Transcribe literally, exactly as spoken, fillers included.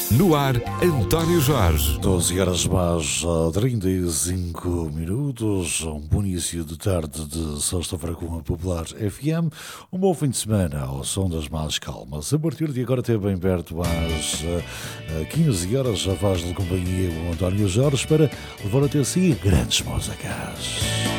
No ar, António Jorge. doze horas mais trinta e cinco minutos. Um bom início de tarde de sexta-feira com a Popular F M. Um bom fim de semana ao som das mais calmas. A partir de agora até bem perto às quinze horas já faz de companhia o António Jorge para levar até si grandes músicas.